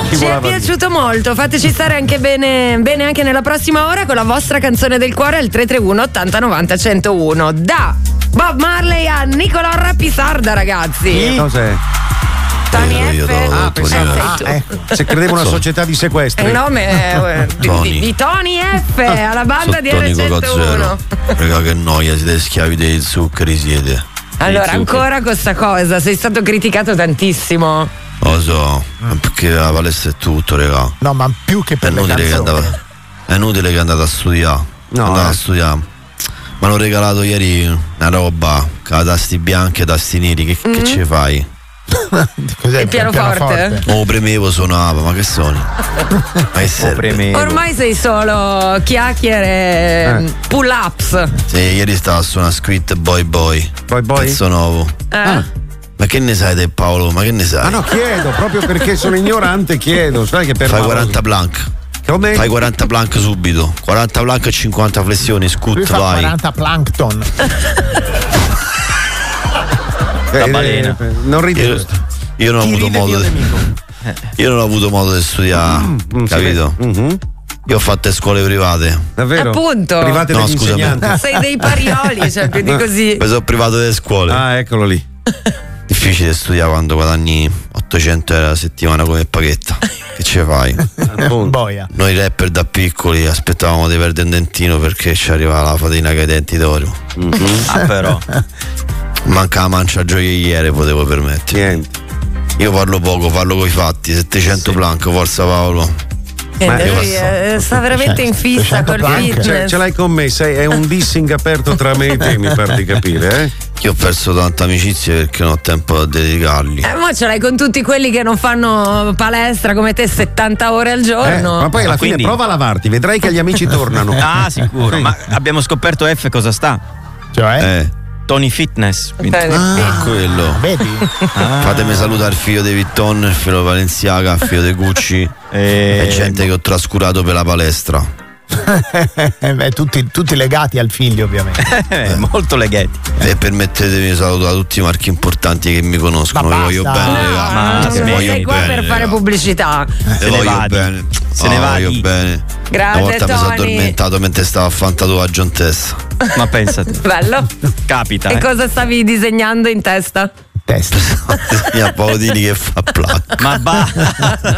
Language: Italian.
Ci è piaciuto molto, fateci stare anche bene anche nella prossima ora con la vostra canzone del cuore al 331 80 90 101. Da Bob Marley a Nicolò Rapisarda, ragazzi. Cos'è? Tony F. Se credevo una società di sequestri. Il nome di Tony F alla banda di R101. Raga, che noia, siete schiavi dei zuccheri, siete. Allora, ancora questa cosa, sei stato criticato tantissimo. Lo so, perché la palestra è tutto, raga. No, ma più che per le canzoni. È inutile che è andata a studiare. A studiare. Mi hanno regalato ieri una roba con la tasti bianche e tasti neri. Che ci fai? Cos'è il pianoforte? Oh, premevo, suonava, ma che suoni? Ma che serve? Ormai sei solo chiacchiere, pull ups. Sì, ieri stavo a suonare Squid Boy. Pezzo nuovo. Ma che ne sai te, Paolo? Ma che ne sai? Ma no, chiedo, proprio perché sono ignorante, chiedo. Sai che per fai 40 plank. Come? Fai 40 plank subito. 40 plank e 50 flessioni, scut, vai. 40 plankton. La balena. Non ridere. Io non ho avuto modo io non ho avuto modo di studiare, capito? Io ho fatto scuole private. Davvero? Appunto. Private degli insegnanti. Sei dei parioli, cioè più di così. Mi sono privato delle scuole. Ah, eccolo lì. Difficile studiare quando guadagni 800 euro a settimana come paghetta. Che ce fai? Boia. Noi rapper da piccoli aspettavamo di perdere un dentino perché ci arrivava la fatina con i denti d'oro. Però manca la mancia gioielliere, potevo permettere. Niente. Io parlo poco, parlo coi fatti. 700 plank, forza Paolo. Lui sta veramente in fissa col fitness. Ce l'hai con me, è un dissing aperto tra me e te, mi pare di capire, eh? Io ho perso tante amicizie perché non ho tempo da dedicarli. Ma ce l'hai con tutti quelli che non fanno palestra come te 70 ore al giorno. Ma poi alla fine prova a lavarti, vedrai che gli amici tornano. Ah, sicuro. Ma abbiamo scoperto F cosa sta? Cioè? Tony Fitness. Quello. Vedi? Fatemi salutare il figlio di Vitton, il figlio di Balenciaga, il figlio di Gucci e gente che ho trascurato per la palestra. Tutti legati al figlio, ovviamente. Molto legati. E permettetemi di salutare tutti i marchi importanti che mi conoscono. Vi voglio bene, ma sei qua per fare pubblicità. Se ne va bene. Se ne va bene. Grazie, una volta Tony. mi sono addormentato mentre stavo a fare un tatuaggio in testa. Ma pensate. Bello. Capita. E cosa stavi disegnando in testa? Testa. Mia Paolini che fa plac. Ma